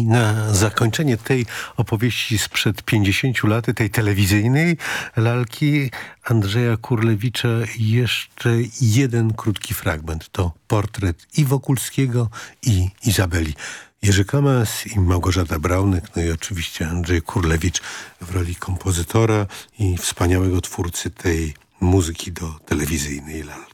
I na zakończenie tej opowieści sprzed 50 lat, tej telewizyjnej lalki Andrzeja Kurlewicza, jeszcze jeden krótki fragment. To portret i Wokulskiego, i Izabeli. Jerzy Kamas i Małgorzata Braunek, no i oczywiście Andrzej Kurlewicz w roli kompozytora i wspaniałego twórcy tej muzyki do telewizyjnej lalki.